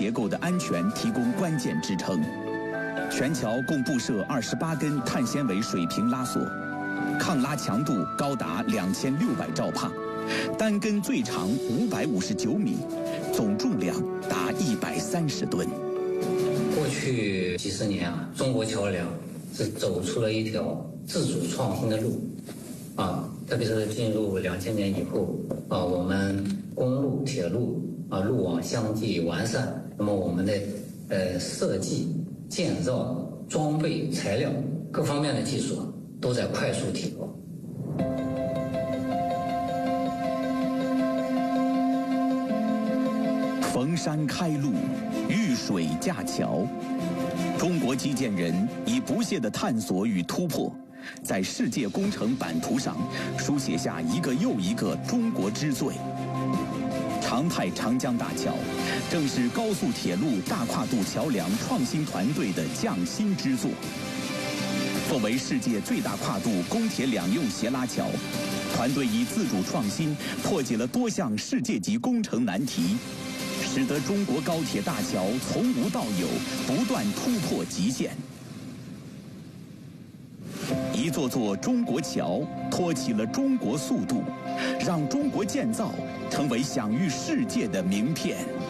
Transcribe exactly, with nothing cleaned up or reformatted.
结构的安全提供关键支撑。全桥共布设二十八根碳纤维水平拉锁，抗拉强度高达两千六百兆帕，单根最长五百五十九米，总重量达一百三十吨。 过去几十年啊，中国桥梁是走出了一条自主创新的路，啊，特别是进入两千年以后，啊，我们公路、铁路啊路网相继完善，那么我们的呃设计、建造、装备、材料各方面的技术都在快速提高。 逢山开路，遇水架桥。中国基建人以不懈的探索与突破，在世界工程版图上书写下一个又一个中国之最。长泰长江大桥正是高速铁路大跨度桥梁创新团队的匠心之作。作为世界最大跨度公铁两用斜拉桥，团队以自主创新破解了多项世界级工程难题，使得中国高铁大桥从无到有，不断突破极限。一座座中国桥托起了中国速度，让中国建造成为享誉世界的名片。